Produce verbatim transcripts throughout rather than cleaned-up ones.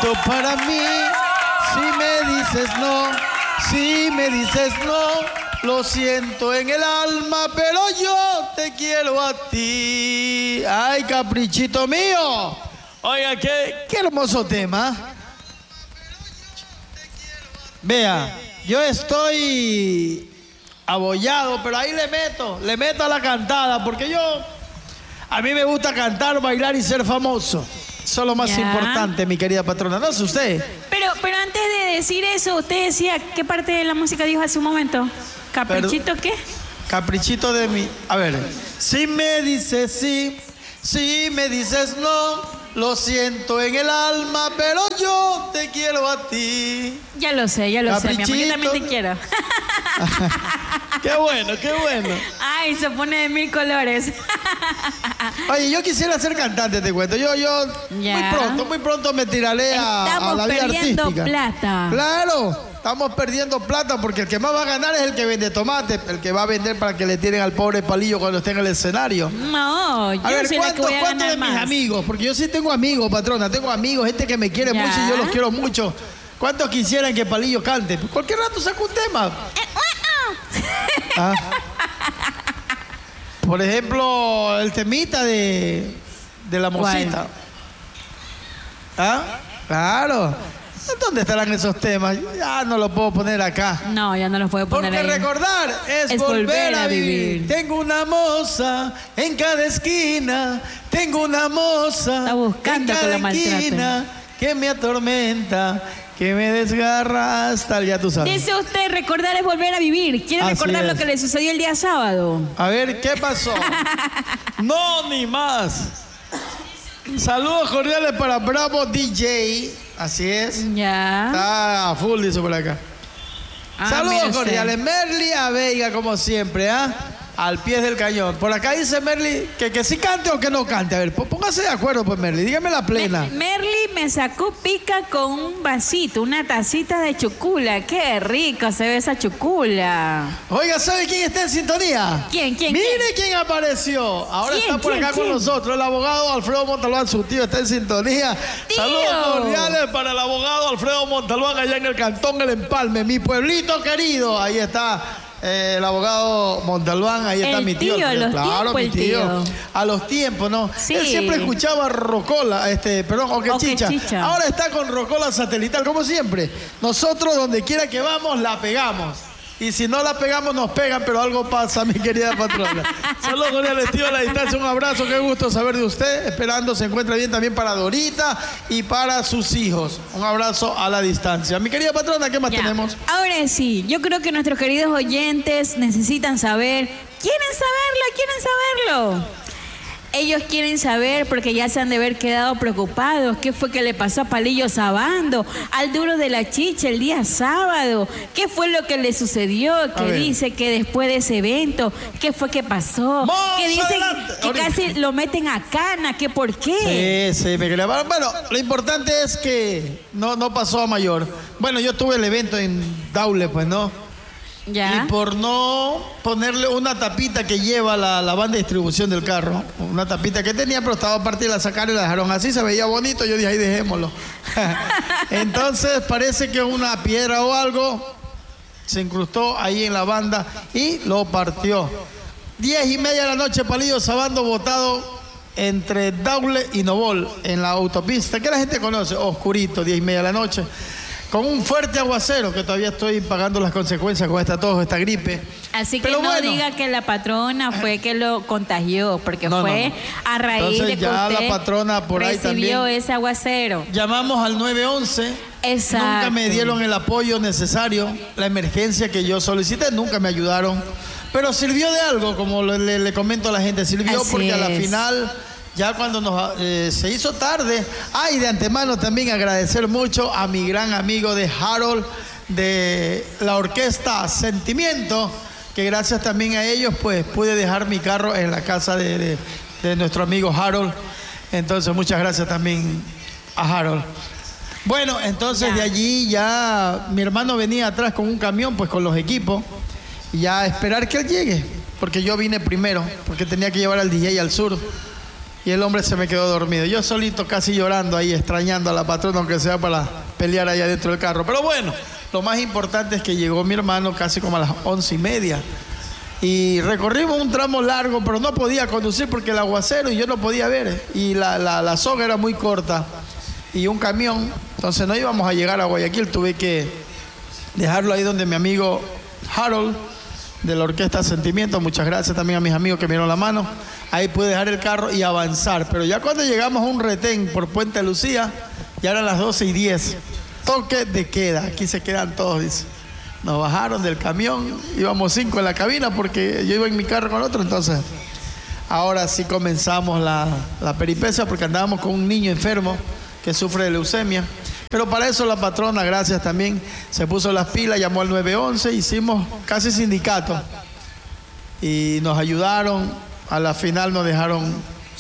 solo para mí. Si me dices no, si me dices no, lo siento en el alma, pero yo te quiero a ti. Ay, caprichito mío. Oiga, qué, qué hermoso tema. Vea, yo estoy abollado, pero ahí le meto, le meto a la cantada, porque yo, a mí me gusta cantar, bailar y ser famoso. Eso es lo más ya. importante, mi querida patrona. No sé usted. Pero, pero antes de decir eso, usted decía, ¿qué parte de la música dijo hace un momento? ¿Caprichito qué? Caprichito de mí. A ver, si me dices sí, si me dices no, lo siento en el alma, pero yo te quiero a ti. Ya lo sé, ya lo Caprichito. sé, mi amor, yo también te quiero. Qué bueno, qué bueno. Ay, se pone de mil colores. Oye, yo quisiera ser cantante, te cuento. Yo, yo, ya. muy pronto, muy pronto me tiraré a, a la vida Estamos perdiendo artística. plata. Claro, estamos perdiendo plata porque el que más va a ganar es el que vende tomate, el que va a vender para que le tiren al pobre palillo cuando esté en el escenario. No, yo A ver, soy la que ¿cuántos voy a cuántos ganar de mis más? amigos? Porque yo sí tengo amigos, patrona, tengo amigos, gente que me quiere Ya. mucho y yo los quiero mucho. ¿Cuántos quisieran que Palillo cante? Cualquier rato saca un tema. Ah. Por ejemplo, el temita de, de la mocita. ¿Ah? Claro. ¿Dónde estarán esos temas? Ya no los puedo poner acá. No, ya no los puedo poner Porque ahí. recordar es, Es volver, volver a, a vivir. vivir. Tengo una moza en cada esquina. Tengo una moza Está buscando en que cada lo maltraten. esquina que me atormenta, que me desgarra hasta el ya tú sabes. Dice usted, recordar es volver a vivir. ¿Quiere Así recordar es. lo que le sucedió el día sábado? A ver, ¿qué pasó? No, ni más. Saludos cordiales para Bravo D J. Así es. Ya. Está full, dice por acá. Ah, Saludos mire usted. cordiales. Merly a Veiga, como siempre, ¿ah? Al pie del cañón. Por acá dice Merly que, que sí cante o que no cante. A ver, pó- póngase de acuerdo, pues, Merly. Dígame la plena. Me- Merly me sacó pica con un vasito, una tacita de chucula. Qué rico se ve esa chucula. Oiga, ¿sabe quién está en sintonía? ¿Quién, quién, Mire quién, apareció. Ahora ¿Quién, está por quién, acá con quién? nosotros. El abogado Alfredo Montalbán, su tío, está en sintonía. ¡Tío! Saludos cordiales para el abogado Alfredo Montalbán allá en el Cantón El Empalme, mi pueblito querido. Ahí está. Eh, el abogado Montalbán, ahí está El mi tío. tío, a los claro, tiempos, mi el tío. tío. A los tiempos, ¿no? Sí. Él siempre escuchaba Rocola, este, perdón, Oquechicha. Oquechicha. Ahora está con Rocola Satelital, como siempre. Nosotros, donde quiera que vamos, la pegamos. Y si no la pegamos, nos pegan, pero algo pasa, mi querida patrona. Saludos cordiales, tío, a la distancia. Un abrazo, qué gusto saber de usted. Esperando se encuentra bien también para Dorita y para sus hijos. Un abrazo a la distancia. Mi querida patrona, ¿qué más Ya. tenemos? Ahora sí, yo creo que nuestros queridos oyentes necesitan saber. ¿Quieren saberlo? ¿Quieren saberlo? Ellos quieren saber porque ya se han de haber quedado preocupados. ¿Qué fue que le pasó a Palillo Sabando, al duro de la chicha el día sábado? ¿Qué fue lo que le sucedió? Que ver. dice que después de ese evento, ¿qué fue que pasó? Más Que dice adelante. que Ahorita. casi lo meten a cana. ¿Qué por qué? Sí, sí, mi querida. Bueno, lo importante es que no, no pasó a mayor. Bueno, yo tuve el evento en Daule, pues, ¿no? Ya. Y por no ponerle una tapita que lleva la, la banda de distribución del carro, una tapita que tenía, pero estaba partida, la sacaron y la dejaron así, se veía bonito, yo dije, ahí dejémoslo. Entonces parece que una piedra o algo se incrustó ahí en la banda y lo partió. Diez y media de la noche, Palillo Sabando botado entre Daule y Novol en la autopista, que la gente conoce, oscurito, diez y media de la noche. Con un fuerte aguacero, que todavía estoy pagando las consecuencias con esta tos, esta gripe. Así que Pero no bueno. diga que la patrona fue que lo contagió, porque No, fue no, no. a raíz Entonces de que ya usted la patrona por ahí recibió también. ese aguacero. Llamamos al nueve once. Exacto. Nunca me dieron el apoyo necesario, la emergencia que yo solicité, nunca me ayudaron. Pero sirvió de algo, como le, le- le comento a la gente, sirvió Así porque a la es. final, ya cuando nos, eh, se hizo tarde, ay, de antemano también agradecer mucho a mi gran amigo de Harold, de la orquesta Sentimiento, que gracias también a ellos, pues pude dejar mi carro en la casa de, de- de nuestro amigo Harold. Entonces, muchas gracias también a Harold. Bueno, entonces Ya. de allí ya mi hermano venía atrás con un camión, pues con los equipos, y ya a esperar que él llegue, porque yo vine primero, porque tenía que llevar al D J al sur. y el hombre se me quedó dormido. Yo solito casi llorando ahí, extrañando a la patrona, aunque sea para pelear allá dentro del carro. Pero bueno, lo más importante es que llegó mi hermano casi como a las once y media. Y recorrimos un tramo largo, pero no podía conducir porque el aguacero y yo no podía ver. Y la, la, la soga era muy corta. Y un camión, entonces no íbamos a llegar a Guayaquil. Tuve que dejarlo ahí donde mi amigo Harold, de la Orquesta Sentimiento. Muchas gracias también a mis amigos que me dieron la mano. Ahí pude dejar el carro y avanzar. Pero ya cuando llegamos a un retén por Puente Lucía, ya eran las doce y diez. Toque de queda. Aquí se quedan todos, dice. Nos bajaron del camión, íbamos cinco en la cabina porque yo iba en mi carro con otro, entonces ahora sí comenzamos la, la peripecia porque andábamos con un niño enfermo que sufre de leucemia. Pero para eso la patrona, gracias también, se puso las pilas, llamó al nueve once, hicimos casi sindicato y nos ayudaron. A la final nos dejaron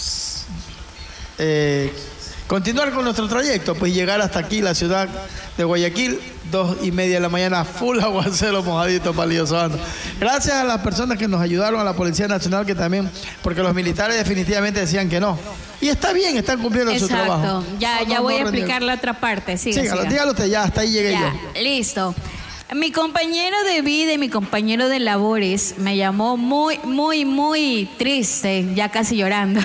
eh, continuar con nuestro trayecto, pues llegar hasta aquí, la ciudad de Guayaquil, dos y media de la mañana, full aguacero mojadito, palillo. Gracias a las personas que nos ayudaron, a la Policía Nacional, que también, porque los militares definitivamente decían que no. Y está bien, están cumpliendo Exacto. su trabajo. Ya, no, ya no, voy no a reniego. explicar la otra parte. Siga, Sígalo, siga. dígalo usted, ya, hasta ahí llegué Ya, yo. listo. Mi compañero de vida y mi compañero de labores me llamó muy, muy, muy triste, ya casi llorando.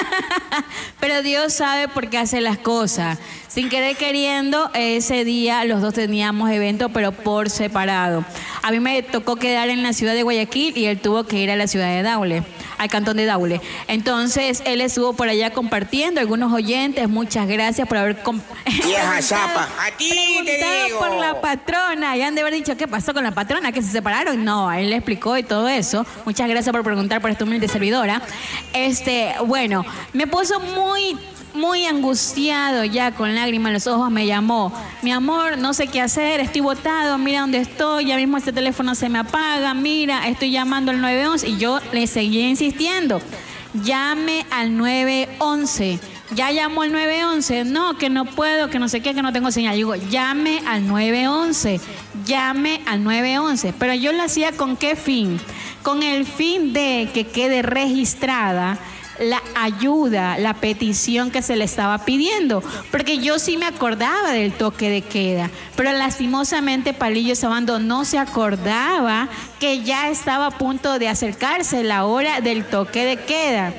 Pero Dios sabe por qué hace las cosas. Sin querer queriendo, ese día los dos teníamos evento, pero por separado. A mí me tocó quedar en la ciudad de Guayaquil y él tuvo que ir a la ciudad de Daule, al cantón de Daule. Entonces, él estuvo por allá compartiendo. Algunos oyentes, muchas gracias por haber Vieja chapa, a ti te digo. por la patrona. Y han de haber dicho, ¿qué pasó con la patrona? ¿Que se separaron? No, él le explicó y todo eso. Muchas gracias por preguntar por esta humilde servidora. Este, bueno, me puso muy... muy angustiado ya, con lágrimas en los ojos, me llamó. Mi amor, no sé qué hacer, estoy botado, mira dónde estoy, ya mismo este teléfono se me apaga, mira, estoy llamando al nueve once. Y yo le seguía insistiendo, llame al nueve once. Ya llamó al nueve once, no, que no puedo, que no sé qué, que no tengo señal. Digo, llame al nueve once, llame al nueve once. Pero yo lo hacía ¿con qué fin? Con el fin de que quede registrada la ayuda, la petición que se le estaba pidiendo, porque yo sí me acordaba del toque de queda, pero lastimosamente Palillo Sabando no se acordaba que ya estaba a punto de acercarse la hora del toque de queda.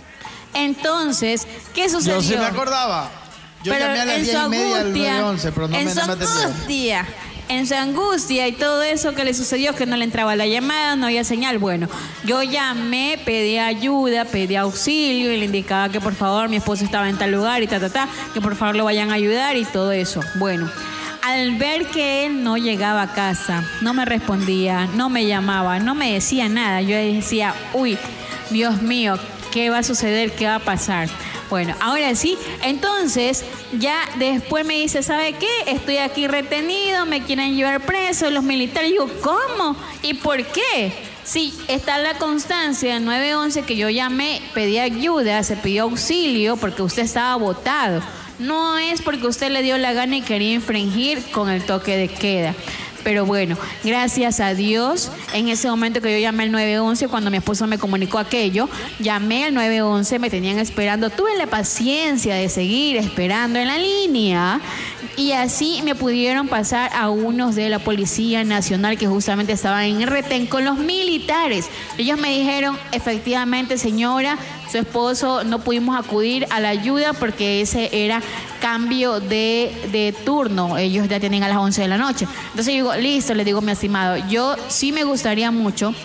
Entonces, ¿qué sucedió? Yo sí me acordaba. Yo pero llamé a las en su diez y media al angustia, nueve once, pero no en me, su no me atendieron. angustia, en su angustia y todo eso que le sucedió, que no le entraba la llamada, no había señal. Bueno, yo llamé, pedí ayuda, pedí auxilio y le indicaba que por favor mi esposo estaba en tal lugar y ta, ta, ta, que por favor lo vayan a ayudar y todo eso. Bueno, al ver que él no llegaba a casa, no me respondía, no me llamaba, no me decía nada, yo decía, uy, Dios mío, ¿qué va a suceder? ¿Qué va a pasar? Bueno, ahora sí, entonces ya después me dice, ¿sabe qué? Estoy aquí retenido, me quieren llevar preso los militares. Y digo, ¿cómo? ¿Y por qué? Sí, está la constancia del nueve once que yo llamé, pedí ayuda, se pidió auxilio porque usted estaba botado. No es porque usted le dio la gana y quería infringir con el toque de queda. Pero bueno, gracias a Dios, en ese momento que yo llamé al nueve once, cuando mi esposo me comunicó aquello, llamé al nueve once, me tenían esperando, tuve la paciencia de seguir esperando en la línea y así me pudieron pasar a unos de la Policía Nacional que justamente estaban en retén con los militares. Ellos me dijeron, efectivamente señora, su esposo no pudimos acudir a la ayuda porque ese era cambio de, de turno, ellos ya tienen a las once de la noche. Entonces yo digo, listo, le digo, mi estimado, yo sí me gustaría mucho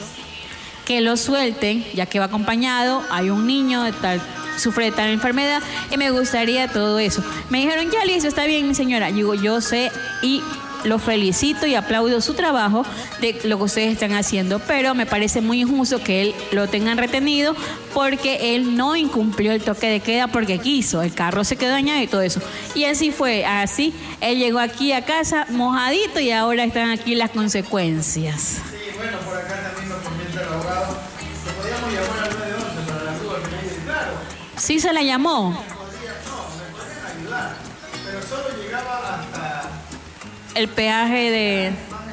que lo suelten, ya que va acompañado, hay un niño de tal, sufre de tal enfermedad y me gustaría todo eso. Me dijeron, ya listo, está bien, mi señora. Yo digo, yo sé y lo felicito y aplaudo su trabajo de lo que ustedes están haciendo, pero me parece muy injusto que él lo tengan retenido porque él no incumplió el toque de queda porque quiso, el carro se quedó dañado y todo eso. Y así fue, así, él llegó aquí a casa mojadito y ahora están aquí las consecuencias. Sí, bueno, por acá también nos comenta el abogado. Lo podíamos llamar al nueve once para la grúa que me dice, claro. Sí se la llamó. No, me podían ayudar, pero solo llegaba hasta el peaje de...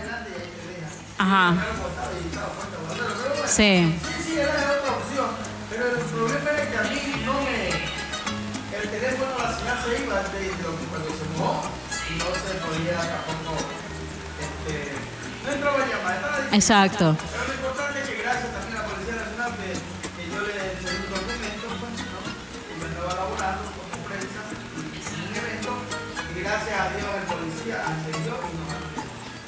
Ajá. Sí. Sí, sí, era otra opción, pero el problema era que a mí no me... el teléfono la señal se iba de, de lo que cuando se mojó y no se podía tampoco, este, no entraba llamada, estaba difícil. Exacto. Pero lo importante es que gracias también a la Policía Nacional que, que yo le enseñé un documento, pues, ¿no? Y me estaba elaborando con prensa y sin un evento, y gracias a Dios el policía accedió y nos atendió.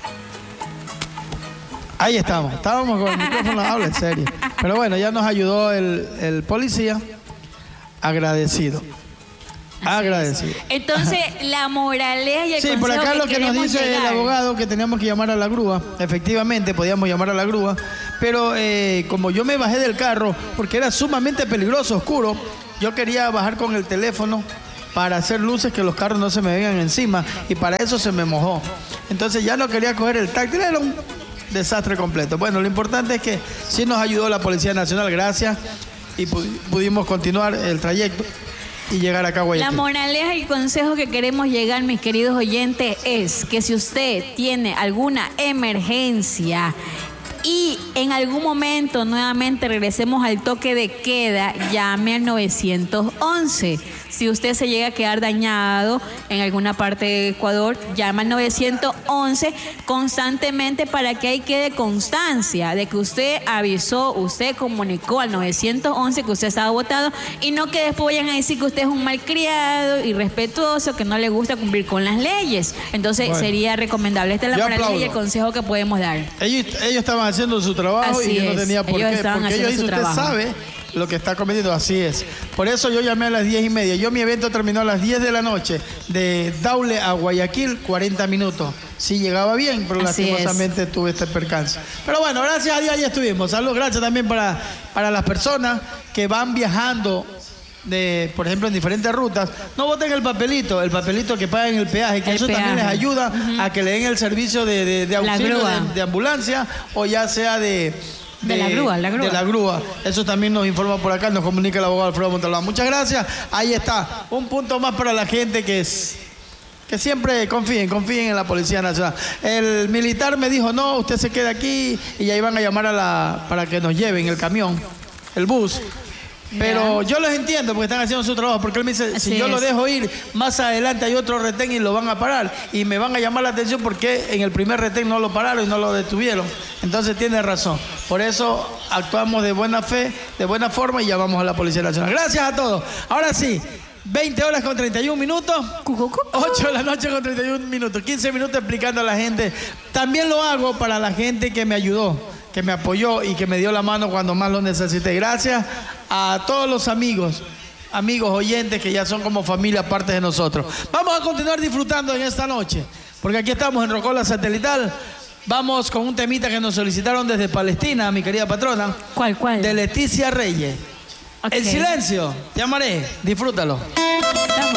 Ahí estamos, estábamos con el micrófono, habla en serio. Pero bueno, ya nos ayudó el, el policía, agradecido. Agradecido. Entonces, la moraleja y el Sí, por consejo acá que lo que nos queremos dice el llegar. abogado que teníamos que llamar a la grúa. Efectivamente, podíamos llamar a la grúa. Pero eh, como yo me bajé del carro, porque era sumamente peligroso, oscuro, yo quería bajar con el teléfono para hacer luces que los carros no se me vengan encima. Y para eso se me mojó. Entonces ya no quería coger el táctil, era un desastre completo. Bueno, lo importante es que sí nos ayudó la Policía Nacional, gracias. Y pudimos continuar el trayecto y llegar acá a Guayaquil. La moraleja y consejo que queremos llegar, mis queridos oyentes, es que si usted tiene alguna emergencia y en algún momento nuevamente regresemos al toque de queda, llame al nueve once. Si usted se llega a quedar dañado en alguna parte de Ecuador, llama al nueve once constantemente para que ahí quede constancia de que usted avisó, usted comunicó al nueve once que usted estaba botado y no que después vayan a decir que usted es un malcriado, irrespetuoso, que no le gusta cumplir con las leyes. Entonces bueno, sería recomendable. Esta es la moraleja y el consejo que podemos dar. Ellos, ellos estaban haciendo su trabajo. Así y yo no tenía por ellos qué. Porque ellos dicen, usted sabe lo que está cometiendo, así es. Por eso yo llamé a las diez y media. Yo mi evento terminó a las diez de la noche. De Daule a Guayaquil, cuarenta minutos. Sí llegaba bien, pero así lastimosamente es. Tuve este percance. Pero bueno, gracias a Dios ahí estuvimos. Saludos, gracias también para, para las personas que van viajando, de, por ejemplo, en diferentes rutas. No voten el papelito, el papelito que pagan el peaje, que el eso peaje. También les ayuda uh-huh. a que le den el servicio de, de, de auxilio, de, de ambulancia, o ya sea de... De, de la grúa, la grúa. De la grúa. Eso también nos informa por acá, nos comunica el abogado Alfredo Montalbán. Muchas gracias. Ahí está. Un punto más para la gente que es... Que siempre confíen, confíen en la Policía Nacional. El militar me dijo, no, usted se queda aquí y ya iban a llamar a la... para que nos lleven el camión, el bus. Pero yeah. yo los entiendo porque están haciendo su trabajo, porque él me dice, Así si yo es. lo dejo ir, más adelante hay otro retén y lo van a parar. Y me van a llamar la atención porque en el primer retén no lo pararon y no lo detuvieron. Entonces tiene razón. Por eso actuamos de buena fe, de buena forma y llamamos a la Policía Nacional. Gracias a todos. Ahora sí, veinte horas con treinta y un minutos, ocho de la noche con treinta y un minutos, quince minutos explicando a la gente. También lo hago para la gente que me ayudó, que me apoyó y que me dio la mano cuando más lo necesité. Gracias a todos los amigos, amigos oyentes que ya son como familia, parte de nosotros. Vamos a continuar disfrutando en esta noche, porque aquí estamos en Rocola Satelital. Vamos con un temita que nos solicitaron desde Palestina, mi querida patrona. ¿Cuál, cuál? De Leticia Reyes. Okay. El silencio, te amaré, disfrútalo. Estamos.